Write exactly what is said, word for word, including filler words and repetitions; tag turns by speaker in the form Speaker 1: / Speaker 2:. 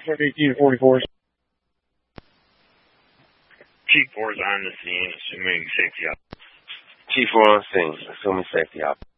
Speaker 1: eighteen forty-four.
Speaker 2: Chief four is on the scene, assuming safety up.
Speaker 3: Chief four on scene, assuming safety up.